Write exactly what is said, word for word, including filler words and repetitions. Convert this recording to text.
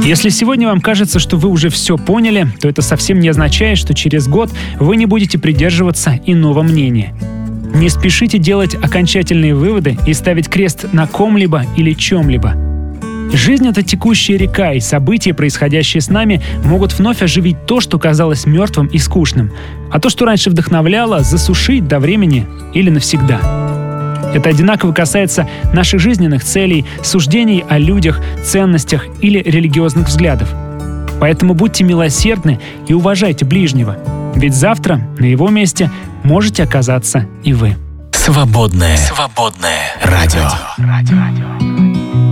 Если сегодня вам кажется, что вы уже все поняли, то это совсем не означает, что через год вы не будете придерживаться иного мнения. Не спешите делать окончательные выводы и ставить крест на ком-либо или чем-либо. Жизнь — это текущая река, и события, происходящие с нами, могут вновь оживить то, что казалось мертвым и скучным, а то, что раньше вдохновляло, засушить до времени или навсегда. Это одинаково касается наших жизненных целей, суждений о людях, ценностях или религиозных взглядов. Поэтому будьте милосердны и уважайте ближнего, ведь завтра на его месте можете оказаться и вы. Свободное, свободное радио. радио.